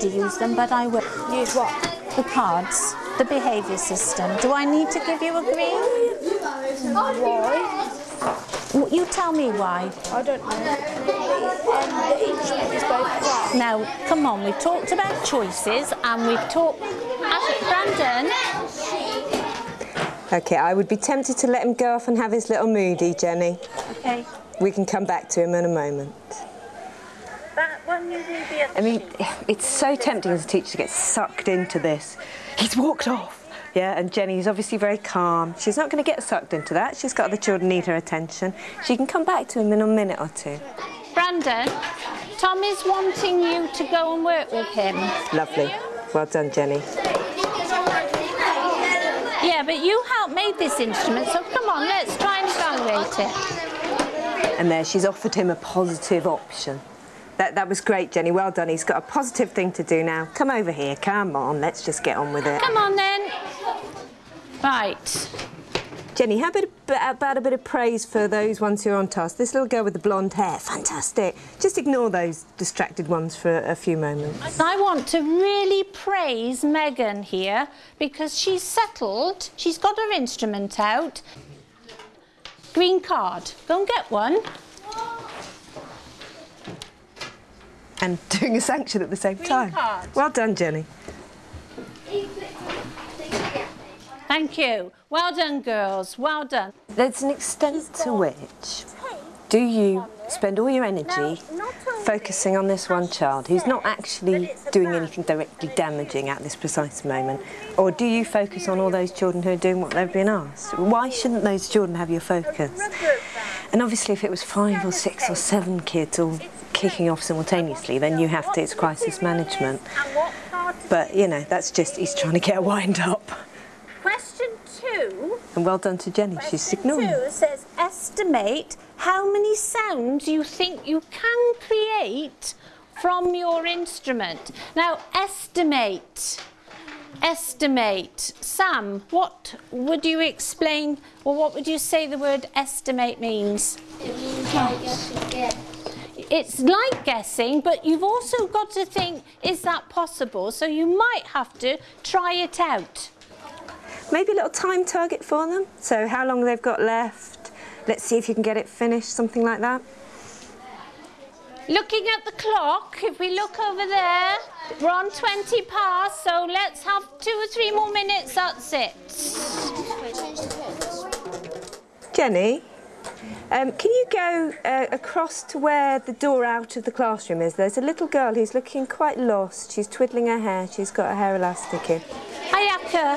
to use them, but I will. Use what? The cards, the behaviour system. Do I need to give you a green? Why? You tell me why. I don't know. The instrument is both flat. Now, come on, we've talked about choices and we've talked... Brandon? OK, I would be tempted to let him go off and have his little moody, Jenny. OK. We can come back to him in a moment. That one you will be... I mean, it's so tempting as a teacher to get sucked into this. He's walked off. Yeah, and Jenny's obviously very calm. She's not going to get sucked into that. She's got other children need her attention. She can come back to him in a minute or two. Brandon, Tom is wanting you to go and work with him. Lovely. Well done, Jenny. Yeah, but you helped make this instrument, so come on, let's try and evaluate it. And there, she's offered him a positive option. That was great, Jenny. Well done. He's got a positive thing to do now. Come over here. Come on. Let's just get on with it. Come on, then. Right. Jenny, how about a bit of praise for those ones who are on task? This little girl with the blonde hair. Fantastic. Just ignore those distracted ones for a few moments. I want to really praise Megan here because she's settled. She's got her instrument out. Green card. Go and get one. And doing a sanction at the same time. Card. Well done, Jenny. Thank you. Well done, girls. Well done. There's an extent to which do you spend all your energy focusing on this one child who's not actually doing anything directly damaging at this precise moment, or do you focus on all those children who are doing what they've been asked? Why shouldn't those children have your focus? And obviously if it was 5 or 6 or 7 kids all kicking off simultaneously, then you have to, it's crisis management. But, you know, that's just, he's trying to get a wind up. Question 2. And well done to Jenny, she's ignoring. Question 2 says, estimate how many sounds you think you can create from your instrument. Now, estimate. Sam, what would you explain, or what would you say the word estimate means? It means I guess. It's like guessing, but you've also got to think, is that possible? So you might have to try it out. Maybe a little time target for them. So how long they've got left. Let's see if you can get it finished, something like that. Looking at the clock, if we look over there, we're on 20 past, so let's have 2 or 3 more minutes, that's it. Jenny, can you go across to where the door out of the classroom is? There's a little girl who's looking quite lost. She's twiddling her hair. She's got her hair elastic in. Ayaka,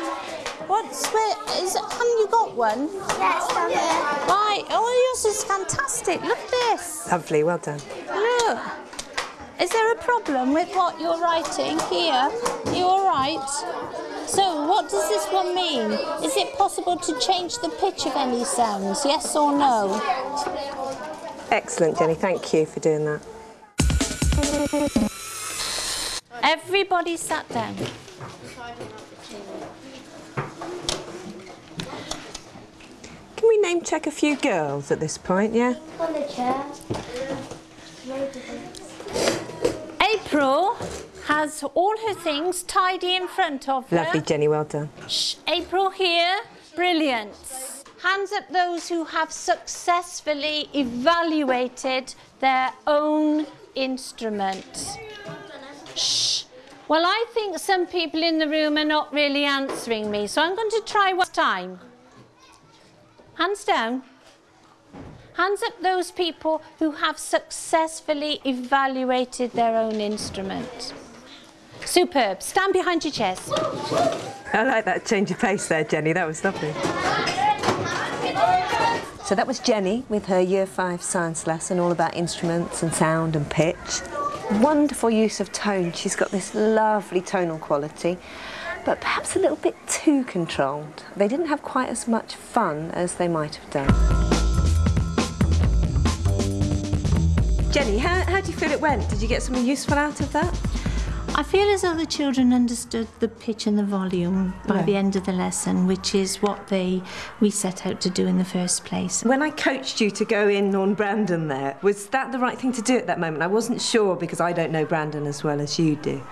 haven't you got one? Yes, down there. Right, oh, yours is fantastic. Look at this. Lovely, well done. Look. Is there a problem with what you're writing here? You all right? So, what does this one mean? Is it possible to change the pitch of any sounds, yes or no? Excellent, Jenny. Thank you for doing that. Everybody sat down. Can we name check a few girls at this point, yeah? On the chair. April has all her things tidy in front of her. Lovely, Jenny, well done. Shh, April here, brilliant. Hands up those who have successfully evaluated their own instrument. Shh. Well, I think some people in the room are not really answering me, so I'm going to try one time. Hands down. Hands up those people who have successfully evaluated their own instrument. Superb. Stand behind your chest. I like that change of pace there, Jenny. That was lovely. So that was Jenny with her Year 5 science lesson all about instruments and sound and pitch. Wonderful use of tone. She's got this lovely tonal quality, but perhaps a little bit too controlled. They didn't have quite as much fun as they might have done. Jenny, how do you feel it went? Did you get something useful out of that? I feel as though the children understood the pitch and the volume by the end of the lesson, which is what we set out to do in the first place. When I coached you to go in on Brandon there, was that the right thing to do at that moment? I wasn't sure because I don't know Brandon as well as you do.